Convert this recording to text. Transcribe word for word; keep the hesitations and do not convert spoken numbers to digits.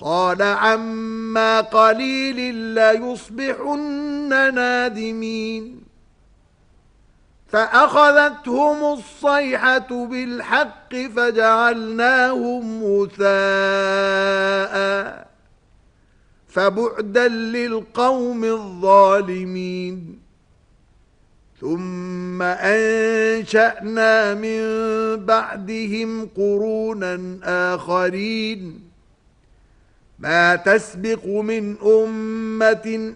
قال عما قليل ليصبحن نادمين فأخذتهم الصيحة بالحق فجعلناهم غثاء فبعدا للقوم الظالمين ثم أنشأنا من بعدهم قرونا آخرين ما تسبق من أمة